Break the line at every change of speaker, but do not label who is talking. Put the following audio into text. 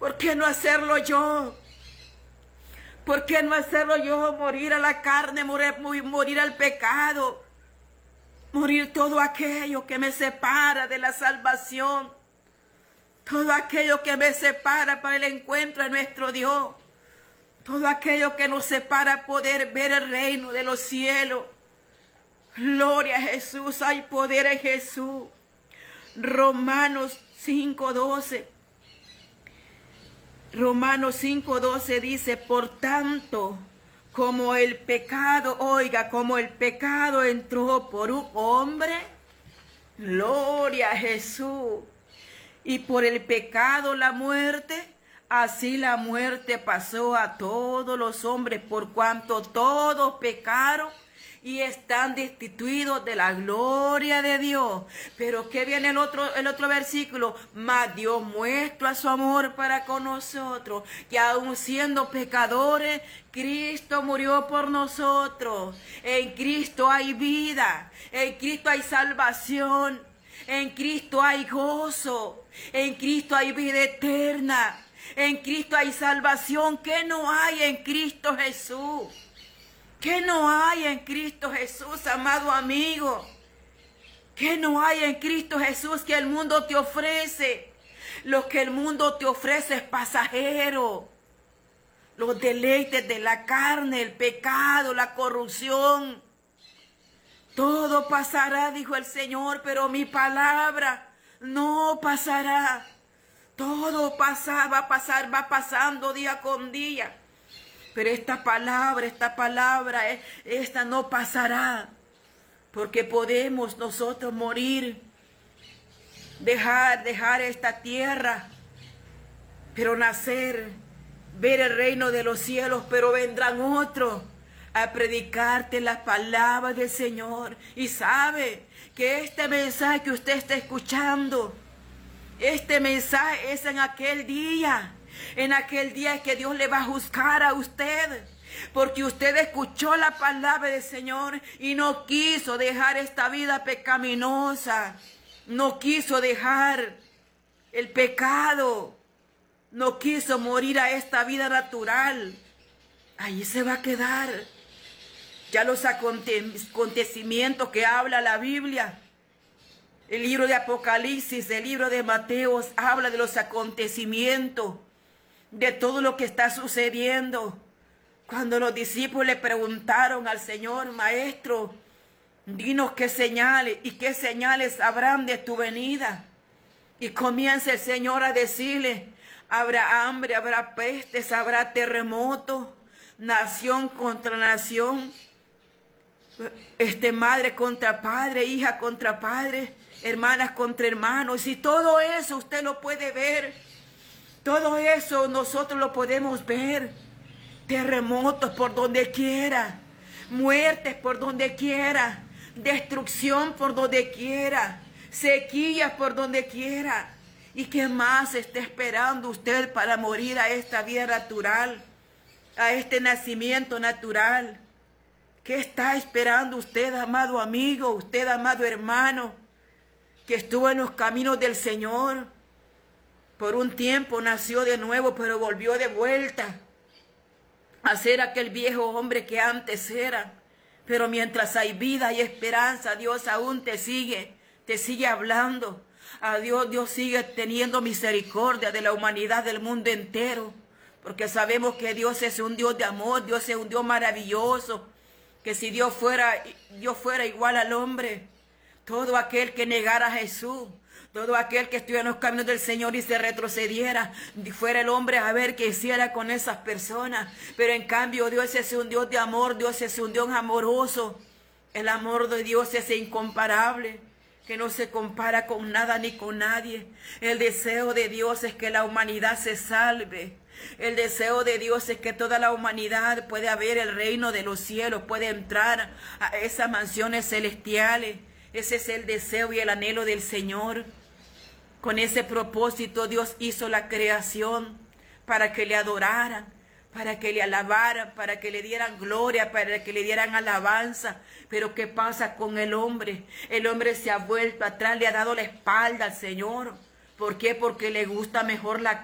¿Por qué no hacerlo yo? ¿Por qué no hacerlo yo? Morir a la carne, morir al pecado. Morir todo aquello que me separa de la salvación. Todo aquello que me separa para el encuentro de nuestro Dios. Todo aquello que nos separa poder ver el reino de los cielos. Gloria a Jesús, hay poder en Jesús. Romanos 5:12. Romanos 5:12 dice, por tanto, como el pecado, oiga, como el pecado entró por un hombre, gloria a Jesús, y por el pecado la muerte, así la muerte pasó a todos los hombres, por cuanto todos pecaron y están destituidos de la gloria de Dios. Pero ¿qué viene el otro versículo? Mas Dios muestra su amor para con nosotros, que aun siendo pecadores, Cristo murió por nosotros. En Cristo hay vida, en Cristo hay salvación, en Cristo hay gozo, en Cristo hay vida eterna, en Cristo hay salvación. ¿Qué no hay en Cristo Jesús? ¿Qué no hay en Cristo Jesús, amado amigo? ¿Qué no hay en Cristo Jesús que el mundo te ofrece? Lo que el mundo te ofrece es pasajero. Los deleites de la carne, el pecado, la corrupción. Todo pasará, dijo el Señor, pero mi palabra no pasará. Todo va pasando día con día. Pero esta palabra, esta no pasará. Porque podemos nosotros morir, dejar esta tierra, pero nacer, ver el reino de los cielos, pero vendrán otros a predicarte las palabras del Señor. Y sabe que este mensaje que usted está escuchando, este mensaje es en aquel día que Dios le va a juzgar a usted, porque usted escuchó la palabra del Señor y no quiso dejar esta vida pecaminosa, no quiso dejar el pecado, no quiso morir a esta vida natural. Ahí se va a quedar. Ya los acontecimientos que habla la Biblia, el libro de Apocalipsis, el libro de Mateo, habla de los acontecimientos, de todo lo que está sucediendo. Cuando los discípulos le preguntaron al Señor, Maestro, dinos qué señales y qué señales habrán de tu venida. Y comienza el Señor a decirle, habrá hambre, habrá pestes, habrá terremotos, nación contra nación, madre contra padre, hija contra padre, hermanas contra hermanos. Y todo eso usted lo puede ver. Todo eso nosotros lo podemos ver. Terremotos por donde quiera, muertes por donde quiera, destrucción por donde quiera, sequías por donde quiera. ¿Y qué más está esperando usted para morir a esta vida natural, a este nacimiento natural? ¿Qué está esperando usted, amado amigo, usted, amado hermano, que estuvo en los caminos del Señor? Por un tiempo nació de nuevo, pero volvió de vuelta a ser aquel viejo hombre que antes era. Pero mientras hay vida y esperanza, Dios aún te sigue hablando. A Dios sigue teniendo misericordia de la humanidad, del mundo entero. Porque sabemos que Dios es un Dios de amor, Dios es un Dios maravilloso. Que si Dios fuera igual al hombre, todo aquel que negara a Jesús, todo aquel que estuviera en los caminos del Señor y se retrocediera, fuera el hombre a ver qué hiciera con esas personas. Pero en cambio Dios es un Dios de amor, Dios es un Dios amoroso. El amor de Dios es incomparable, que no se compara con nada ni con nadie. El deseo de Dios es que la humanidad se salve. El deseo de Dios es que toda la humanidad pueda ver el reino de los cielos, puede entrar a esas mansiones celestiales. Ese es el deseo y el anhelo del Señor. Con ese propósito Dios hizo la creación, para que le adoraran, para que le alabaran, para que le dieran gloria, para que le dieran alabanza. Pero ¿qué pasa con el hombre? El hombre se ha vuelto atrás, le ha dado la espalda al Señor. ¿Por qué? Porque le gusta mejor la